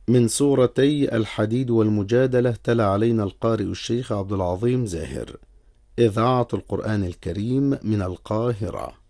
من سورتي الحديد والمجادلة، تلا علينا القارئ الشيخ عبد العظيم زاهر. إذاعة القرآن الكريم من القاهرة.